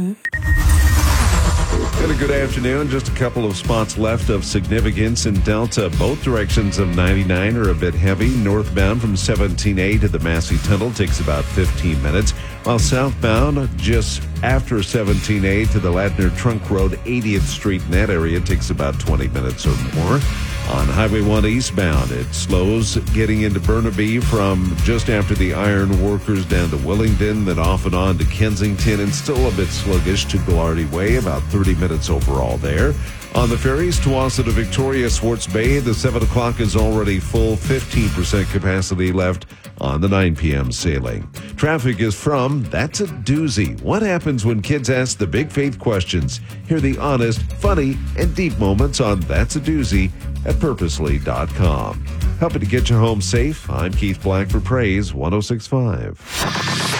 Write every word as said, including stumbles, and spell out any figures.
And a good afternoon. Just a couple of spots left of significance in Delta. Both directions of ninety-nine are a bit heavy. Northbound from seventeen A to the Massey Tunnel takes about fifteen minutes, while southbound just after seventeen A to the Ladner Trunk Road, eightieth Street in that area takes about twenty minutes or more. On Highway one eastbound, it slows getting into Burnaby from just after the Iron Workers down to Willingdon, then off and on to Kensington, and still a bit sluggish to Gallardi Way, about thirty minutes overall there. On the ferries, Tuwasa to Victoria, Swartz Bay, the seven o'clock is already full, fifteen percent capacity left on the nine p.m. sailing. Traffic is from That's a Doozy. What happens when kids ask the big faith questions? Hear the honest, funny, and deep moments on That's a Doozy at purposely dot com. Helping to get you home safe, I'm Keith Black for Praise one oh six point five.